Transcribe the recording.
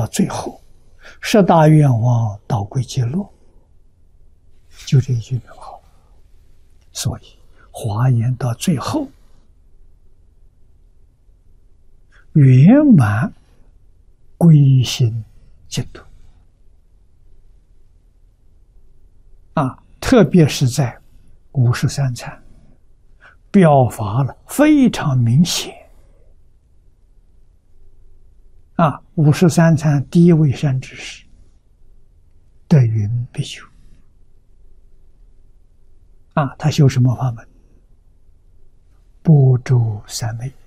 最后，十大愿望导归极乐，就这一句就好。所以华严到最后圆满归心净土特别是在53禅表达了非常明显53禅第一位善知识德云必修他修什么法门？般舟三昧。